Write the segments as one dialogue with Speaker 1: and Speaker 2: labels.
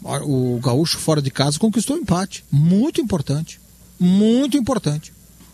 Speaker 1: O Gaúcho fora de casa conquistou o empate. Muito importante. Muito importante.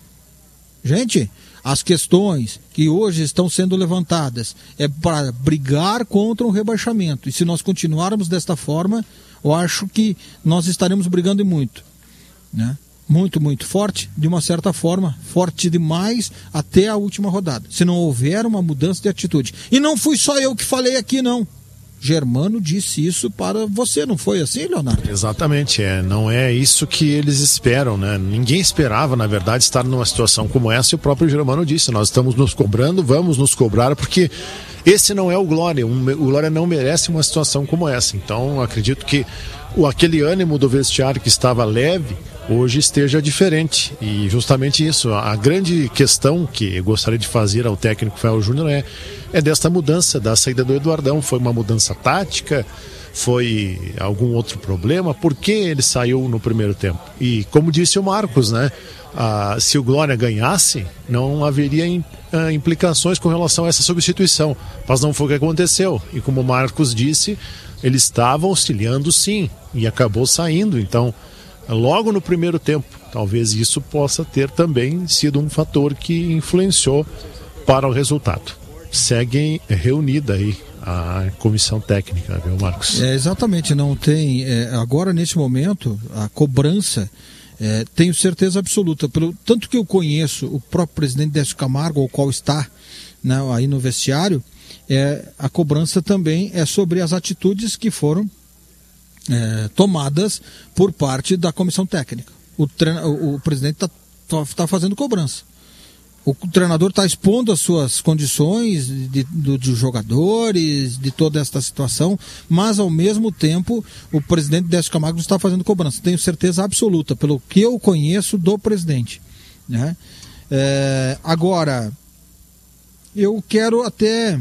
Speaker 1: Gente, as questões que hoje estão sendo levantadas é para brigar contra um rebaixamento. E se nós continuarmos desta forma, eu acho que nós estaremos brigando muito, né? Muito, muito forte, de uma certa forma, forte demais até a última rodada, se não houver uma mudança de atitude. E não fui só eu que falei aqui, não. Germano disse isso para você, não foi assim, Leonardo?
Speaker 2: Exatamente, não é isso que eles esperam, né? Ninguém esperava, na verdade, estar numa situação como essa, e o próprio Germano disse, nós estamos nos cobrando, vamos nos cobrar, porque esse não é o Glória, o Glória não merece uma situação como essa. Então, acredito que aquele ânimo do vestiário que estava leve, hoje esteja diferente, e justamente isso, a grande questão que eu gostaria de fazer ao técnico Rafael Júnior é desta mudança, da saída do Eduardão. Foi uma mudança tática? Foi algum outro problema? Por que ele saiu no primeiro tempo? E como disse o Marcos, né? Se o Glória ganhasse, não haveria implicações com relação a essa substituição, mas não foi o que aconteceu, e como o Marcos disse, ele estava auxiliando sim, e acabou saindo. Então, logo no primeiro tempo, talvez isso possa ter também sido um fator que influenciou para o resultado. Segue reunida aí a comissão técnica, viu, Marcos?
Speaker 1: Exatamente, não tem, agora neste momento, a cobrança, tenho certeza absoluta, pelo tanto que eu conheço o próprio presidente Décio Camargo, o qual está, né, aí no vestiário, a cobrança também é sobre as atitudes que foram tomadas por parte da comissão técnica. O presidente está fazendo cobrança. O treinador está expondo as suas condições de jogadores, de toda esta situação, mas ao mesmo tempo o presidente Décio Camargo está fazendo cobrança. Tenho certeza absoluta, pelo que eu conheço do presidente, né? Agora, eu quero até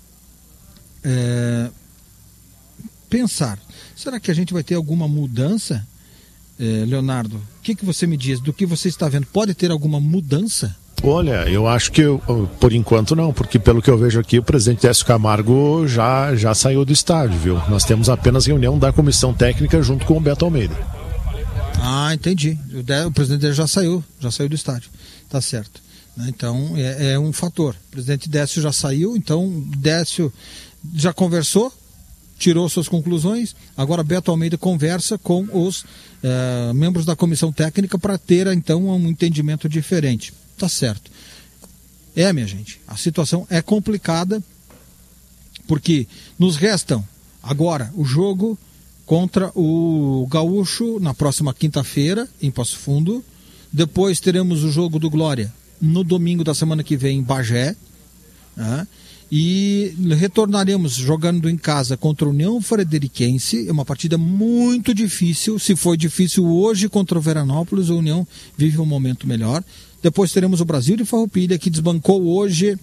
Speaker 1: pensar, será que a gente vai ter alguma mudança, Leonardo? O que você me diz? Do que você está vendo, pode ter alguma mudança?
Speaker 2: Olha, eu acho que por enquanto não, porque pelo que eu vejo aqui, o presidente Décio Camargo já saiu do estádio, viu? Nós temos apenas reunião da comissão técnica junto com o Beto Almeida.
Speaker 1: Ah, entendi. O presidente dele já saiu do estádio. Tá certo. Então, é um fator. O presidente Décio já saiu, então Décio já conversou, tirou suas conclusões. Agora Beto Almeida conversa com os membros da comissão técnica para ter, então, um entendimento diferente. Tá certo. Minha gente, a situação é complicada, porque nos restam agora o jogo contra o Gaúcho na próxima quinta-feira em Passo Fundo. Depois teremos o jogo do Glória no domingo da semana que vem em Bagé, né? E retornaremos jogando em casa contra o União Frederiquense. É uma partida muito difícil. Se foi difícil hoje contra o Veranópolis, a União vive um momento melhor. Depois teremos o Brasil de Farroupilha, que desbancou hoje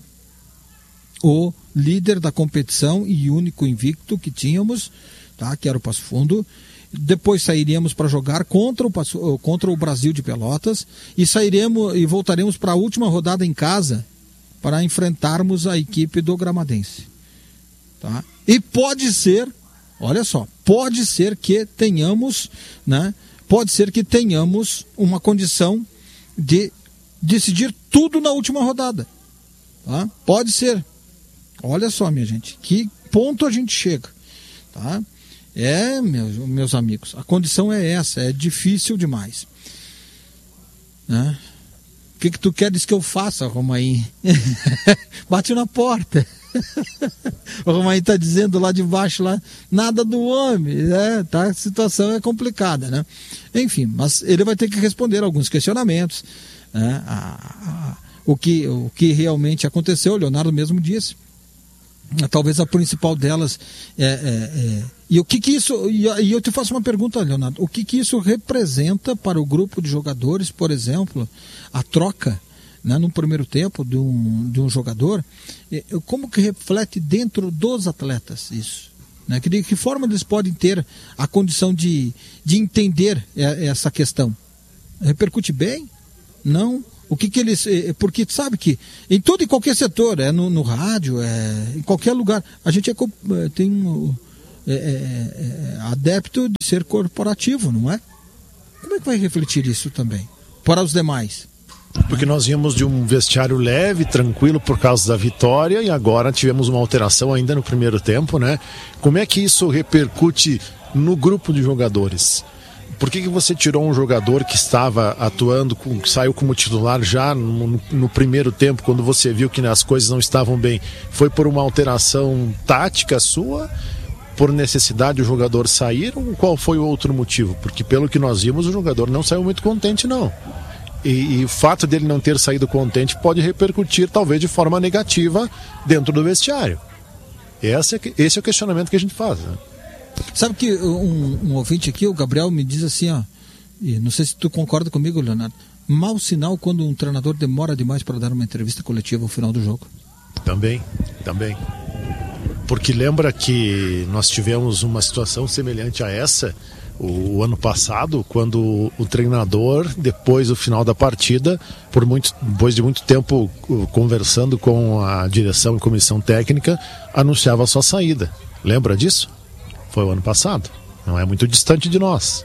Speaker 1: o líder da competição e único invicto que tínhamos, tá? Que era o Passo Fundo. Depois sairíamos para jogar contra o Brasil de Pelotas e voltaremos para a última rodada em casa para enfrentarmos a equipe do Gramadense, tá? E pode ser, olha só, pode ser que tenhamos, né? Pode ser que tenhamos uma condição de decidir tudo na última rodada, tá? Pode ser. Olha só, minha gente, que ponto a gente chega, tá? Meus amigos, a condição é essa, é difícil demais, né? O que tu queres que eu faça, Romain? Bate na porta. O Romain tá dizendo lá de baixo, lá, nada do homem, né? Tá, a situação é complicada, né? Enfim, mas ele vai ter que responder alguns questionamentos, né? O que realmente aconteceu, o Leonardo mesmo disse. Talvez a principal delas e o que isso, e eu te faço uma pergunta, Leonardo, o que isso representa para o grupo de jogadores, por exemplo, a troca, né, no primeiro tempo de um jogador, como que reflete dentro dos atletas isso, né? De que forma eles podem ter a condição de entender essa questão? Repercute bem? Não? O que eles... Porque sabe que em todo e qualquer setor, no rádio, em qualquer lugar, a gente tem adepto de ser corporativo, não é? Como é que vai refletir isso também para os demais?
Speaker 2: Porque nós íamos de um vestiário leve, tranquilo por causa da vitória, e agora tivemos uma alteração ainda no primeiro tempo, né? Como é que isso repercute no grupo de jogadores? Por que você tirou um jogador que estava atuando, que saiu como titular já no primeiro tempo, quando você viu que as coisas não estavam bem? Foi por uma alteração tática sua? Por necessidade o jogador sair? Ou qual foi o outro motivo? Porque pelo que nós vimos, o jogador não saiu muito contente, não. E o fato dele não ter saído contente pode repercutir talvez de forma negativa dentro do vestiário. Esse é o questionamento que a gente faz, né?
Speaker 1: Sabe que um ouvinte aqui, o Gabriel, me diz assim, ó, e não sei se tu concorda comigo, Leonardo, mau sinal quando um treinador demora demais para dar uma entrevista coletiva ao final do jogo.
Speaker 2: Também. Porque lembra que nós tivemos uma situação semelhante a essa o ano passado, quando o treinador, depois do final da partida, depois de muito tempo conversando com a direção e comissão técnica, anunciava a sua saída. Lembra disso? Foi o ano passado. Não é muito distante de nós.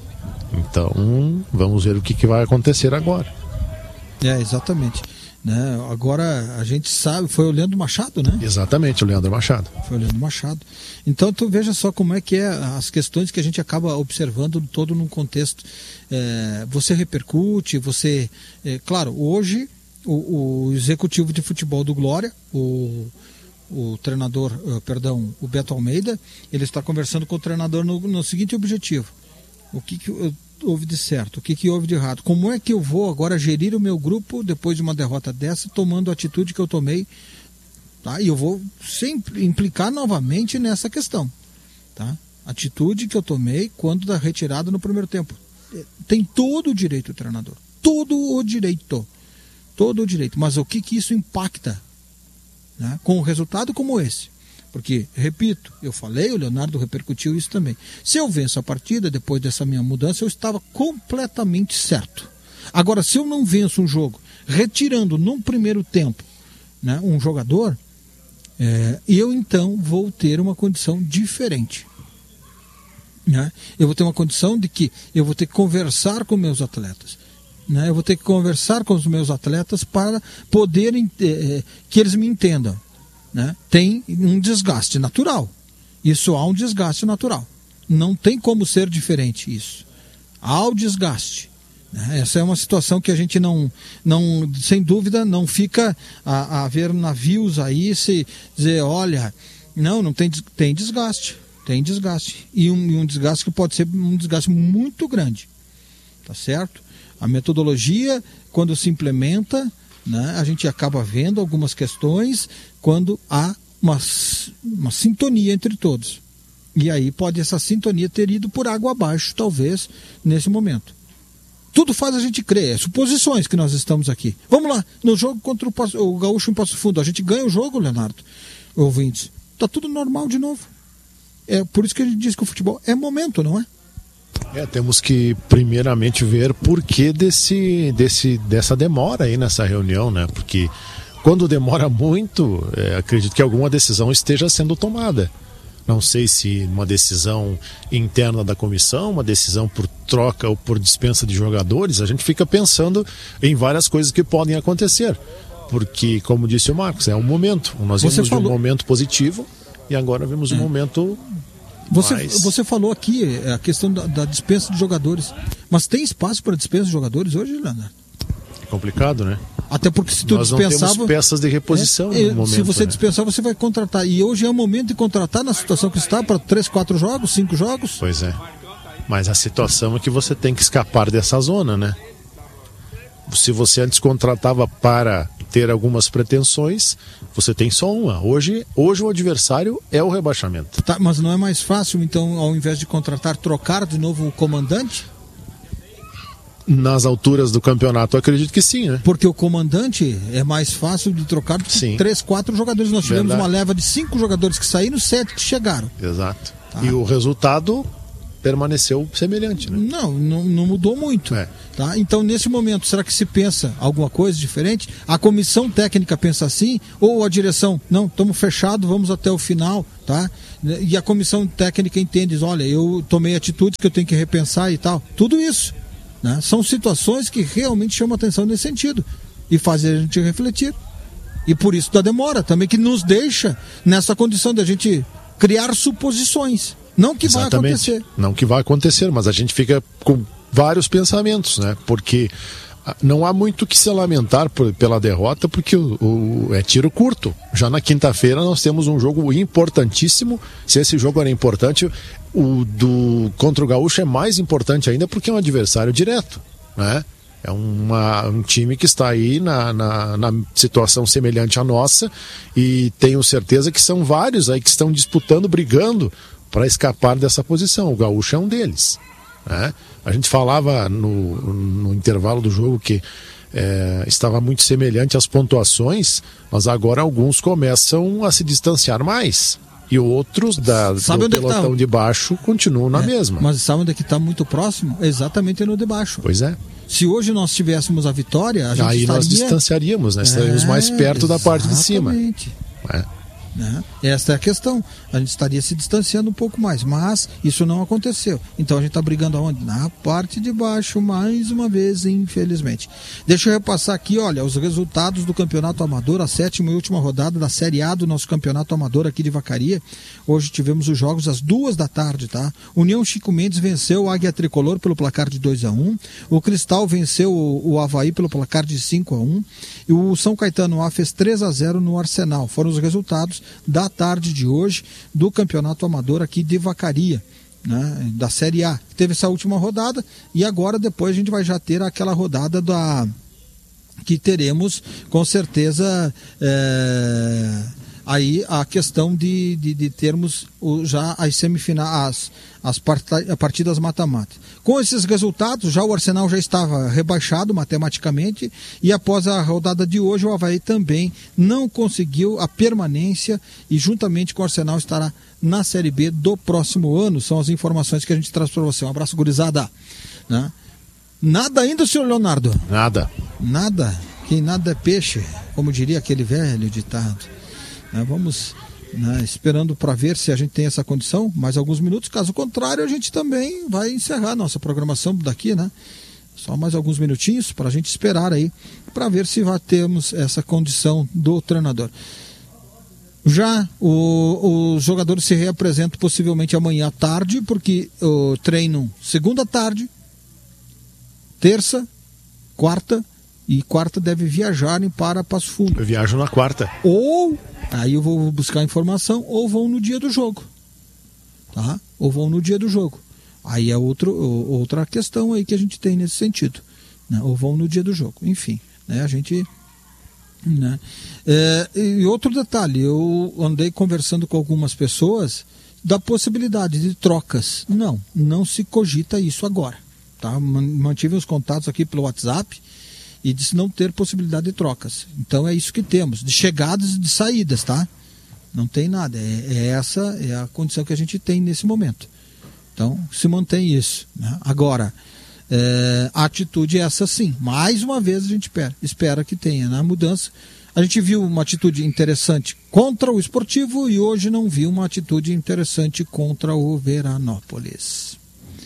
Speaker 2: Então, vamos ver o que vai acontecer agora.
Speaker 1: Exatamente. Né? Agora a gente sabe, foi o Leandro Machado, né?
Speaker 2: Exatamente, o Leandro Machado.
Speaker 1: Foi o Leandro Machado. Então tu veja só como é que é as questões que a gente acaba observando todo num contexto. Você repercute, claro, hoje o executivo de futebol do Glória, o treinador, o Beto Almeida, ele está conversando com o treinador no seguinte objetivo: o que houve de certo, o que houve de errado, como é que eu vou agora gerir o meu grupo depois de uma derrota dessa, tomando a atitude que eu tomei, tá? E eu vou sempre implicar novamente nessa questão, tá? Atitude que eu tomei quando da retirada no primeiro tempo. Tem todo o direito o treinador, todo o direito, mas o que isso impacta, né? Com um resultado como esse? Porque, repito, eu falei, o Leonardo repercutiu isso também. Se eu venço a partida, depois dessa minha mudança, eu estava completamente certo. Agora, se eu não venço um jogo, retirando num primeiro tempo, né, um jogador, eu então vou ter uma condição diferente. Né? Eu vou ter uma condição de que eu vou ter que conversar com meus atletas. Né? Eu vou ter que conversar com os meus atletas para poderem que eles me entendam. Né? Tem um desgaste natural. Isso há um desgaste natural. Não tem como ser diferente isso. Há o desgaste. Né? Essa é uma situação que a gente não sem dúvida, não fica a ver navios aí se dizer, olha, não tem desgaste. Tem desgaste. E um desgaste que pode ser um desgaste muito grande. Tá certo? A metodologia, quando se implementa, né, a gente acaba vendo algumas questões quando há uma sintonia entre todos. E aí pode essa sintonia ter ido por água abaixo, talvez, nesse momento. Tudo faz a gente crer, suposições que nós estamos aqui. Vamos lá, no jogo contra o Gaúcho em Passo Fundo, a gente ganha o jogo, Leonardo, ouvintes. Tá tudo normal de novo. É por isso que a gente diz que o futebol é momento, não é?
Speaker 2: Temos que primeiramente ver por que dessa demora aí nessa reunião, né? Porque quando demora muito, acredito que alguma decisão esteja sendo tomada. Não sei se uma decisão interna da comissão, uma decisão por troca ou por dispensa de jogadores, a gente fica pensando em várias coisas que podem acontecer. Porque, como disse o Marcos, é um momento. Nós vimos de um momento positivo e agora vimos um momento...
Speaker 1: Você falou aqui a questão da dispensa de jogadores. Mas tem espaço para dispensa de jogadores hoje, Leonardo?
Speaker 2: É complicado, né?
Speaker 1: Até porque se tu
Speaker 2: nós
Speaker 1: dispensava...
Speaker 2: não temos peças de reposição no momento.
Speaker 1: Se você dispensar, você vai contratar. E hoje é o momento de contratar na situação que está para 3, 4 jogos, 5 jogos.
Speaker 2: Pois é. Mas a situação é que você tem que escapar dessa zona, né? Se você antes contratava para ter algumas pretensões, você tem só uma. Hoje o adversário é o rebaixamento.
Speaker 1: Tá, mas não é mais fácil, então, ao invés de contratar, trocar de novo o comandante?
Speaker 2: Nas alturas do campeonato, eu acredito que sim, né?
Speaker 1: Porque o comandante é mais fácil de trocar do que 3, 4 jogadores. Nós tivemos uma leva de 5 jogadores que saíram, 7 que chegaram.
Speaker 2: Exato. Tá. E o resultado permaneceu semelhante, né?
Speaker 1: Não mudou muito. Tá? Então, nesse momento, será que se pensa alguma coisa diferente? A comissão técnica pensa assim? Ou a direção, não, estamos fechados, vamos até o final, tá? E a comissão técnica entende, diz, olha, eu tomei atitudes que eu tenho que repensar e tal. Tudo isso, né? São situações que realmente chamam atenção nesse sentido e fazem a gente refletir. E por isso da demora também, que nos deixa nessa condição de a gente criar suposições. Não que vai acontecer. Não que vai acontecer,
Speaker 2: mas a gente fica com vários pensamentos, né? Porque não há muito que se lamentar pela derrota, porque é tiro curto. Já na quinta-feira nós temos um jogo importantíssimo. Se esse jogo era importante, o contra o Gaúcho é mais importante ainda porque é um adversário direto, né? É um time que está aí na situação semelhante à nossa, e tenho certeza que são vários aí que estão disputando, brigando para escapar dessa posição. O Gaúcho é um deles, né? A gente falava no intervalo do jogo que estava muito semelhante às pontuações, mas agora alguns começam a se distanciar mais. E outros do pelotão de baixo continuam na mesma. Mas sabe onde é que está muito próximo? Exatamente no de baixo. Pois é. Se hoje nós tivéssemos a vitória, a gente aí nós distanciaríamos, né? Estaríamos mais perto da parte de cima. Né? Esta é a questão. A gente estaria se distanciando um pouco mais, mas isso não aconteceu. Então a gente está brigando aonde? Na parte de baixo, mais uma vez, infelizmente. Deixa eu repassar aqui, olha, os resultados do Campeonato Amador, a 7ª e última rodada da Série A do nosso Campeonato Amador aqui de Vacaria. Hoje tivemos os jogos às 14h, tá? União Chico Mendes venceu o Águia Tricolor pelo placar de 2-1. O Cristal venceu o Avaí pelo placar de 5-1. E o São Caetano A fez 3-0 no Arsenal. Foram os resultados da tarde de hoje do Campeonato Amador aqui de Vacaria, né, da Série A. Teve essa última rodada e agora depois a gente vai já ter aquela rodada que teremos com certeza aí a questão de termos já as semifinais, as partidas mata-mata. Com esses resultados, já o Arsenal já estava rebaixado matematicamente, e após a rodada de hoje, o Avaí também não conseguiu a permanência e juntamente com o Arsenal estará na Série B do próximo ano. São as informações que a gente traz para você. Um abraço, gurizada. Né? Nada ainda, senhor Leonardo? Nada. Nada? Quem nada é peixe, como diria aquele velho ditado. Vamos esperando para ver se a gente tem essa condição, mais alguns minutos. Caso contrário, a gente também vai encerrar nossa programação daqui, né? Só mais alguns minutinhos para a gente esperar aí, para ver se termos essa condição do treinador. Já os jogadores se reapresentam possivelmente amanhã à tarde, porque treinam segunda à tarde, terça, quarta, e quarta deve viajarem para Passo Fundo. Eu viajo na quarta. Ou, aí eu vou buscar informação, ou vão no dia do jogo. Tá? Ou vão no dia do jogo. Aí é outra questão aí que a gente tem nesse sentido. Né? Ou vão no dia do jogo. Enfim, né? A gente... Né? E outro detalhe, eu andei conversando com algumas pessoas da possibilidade de trocas. Não se cogita isso agora. Tá? Mantive os contatos aqui pelo WhatsApp e disse não ter possibilidade de trocas. Então é isso que temos, de chegadas e de saídas, tá? Não tem nada, essa é a condição que a gente tem nesse momento. Então se mantém isso, né? Agora, a atitude é essa sim, mais uma vez a gente espera que tenha, né? Mudança. A gente viu uma atitude interessante contra o Esportivo e hoje não viu uma atitude interessante contra o Veranópolis,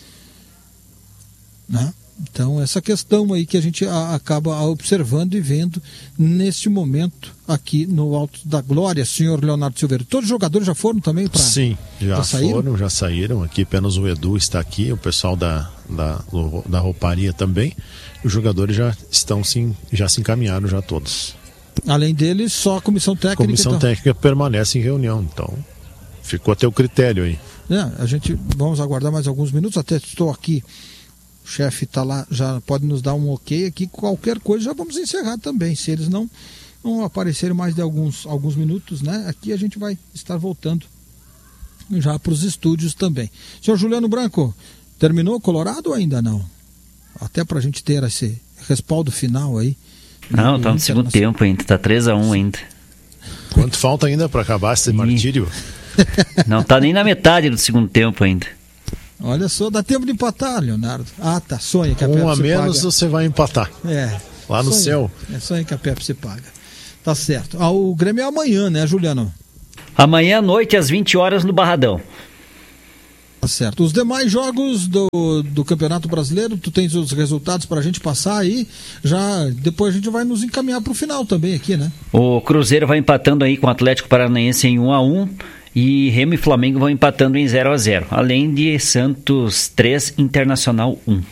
Speaker 2: né? Então, essa questão aí que a gente acaba observando e vendo neste momento aqui no Alto da Glória, senhor Leonardo Silveira. Todos os jogadores já foram também para... Sim, já foram, já saíram. Aqui apenas o Edu está aqui, o pessoal da rouparia também. Os jogadores já se encaminharam já todos. Além deles, só a comissão técnica. A comissão técnica permanece em reunião, então ficou até o critério aí. A gente vamos aguardar mais alguns minutos, até estou aqui. O chefe está lá, já pode nos dar um ok aqui, qualquer coisa já vamos encerrar também, se eles não aparecerem mais de alguns minutos, né? Aqui a gente vai estar voltando já para os estúdios também. Senhor Juliano Branco, terminou o Colorado ou ainda não? Até para a gente ter esse respaldo final aí.
Speaker 3: Não, está no segundo tempo ainda, está 3-1 ainda.
Speaker 2: Quanto falta ainda para acabar esse martírio?
Speaker 3: Não está nem na metade do segundo tempo ainda.
Speaker 1: Olha só, dá tempo de empatar, Leonardo. Ah, tá, sonha que a Pepsi paga.
Speaker 2: Um a menos você vai empatar. Lá no céu.
Speaker 1: Sonha que a Pepsi paga. Tá certo. O Grêmio é amanhã, né, Juliano?
Speaker 3: Amanhã à noite, às 20 horas, no Barradão.
Speaker 1: Tá certo. Os demais jogos do Campeonato Brasileiro, tu tens os resultados pra gente passar aí, já depois a gente vai nos encaminhar pro final também aqui, né?
Speaker 3: O Cruzeiro vai empatando aí com o Atlético Paranaense em 1-1 e Remo e Flamengo vão empatando em 0-0, além de Santos 3, Internacional 1.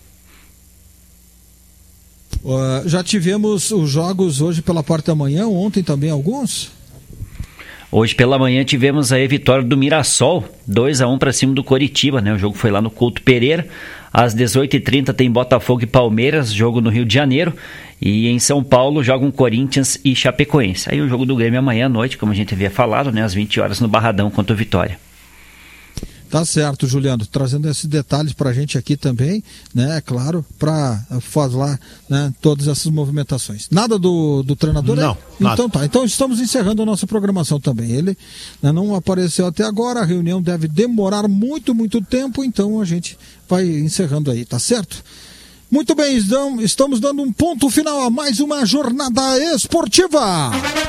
Speaker 1: Já tivemos os jogos hoje pela parte da manhã, ontem também alguns?
Speaker 3: Hoje pela manhã tivemos aí a vitória do Mirassol, 2-1 para cima do Coritiba, né? O jogo foi lá no Couto Pereira. Às 18h30 tem Botafogo e Palmeiras, jogo no Rio de Janeiro. E em São Paulo jogam Corinthians e Chapecoense. Aí o jogo do Grêmio amanhã à noite, como a gente havia falado, né? Às 20 horas no Barradão contra o Vitória.
Speaker 1: Tá certo, Juliano, trazendo esses detalhes pra gente aqui também, né, é claro, pra falar, né, todas essas movimentações. Nada do treinador?
Speaker 2: Não,
Speaker 1: nada. Então tá, então estamos encerrando a nossa programação também. Ele, né, não apareceu até agora, a reunião deve demorar muito tempo, então a gente vai encerrando aí, tá certo? Muito bem, estamos dando um ponto final a mais uma jornada esportiva.